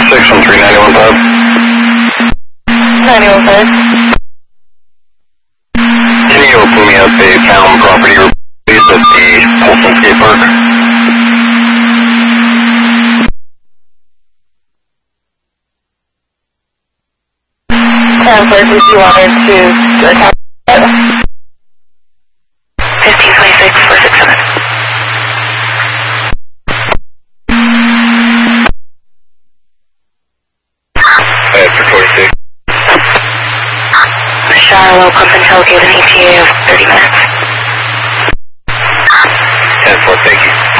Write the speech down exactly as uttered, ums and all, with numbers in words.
six one three nine one five. nine one five. Can you pull me up a Calum property please at the Polson Skate Park? Calum Park, if you wanted to do a tap. fifteen twenty-six, four six seven. After twenty-six. Charlotte, pump until give an E T A of thirty minutes. ten four, thank you.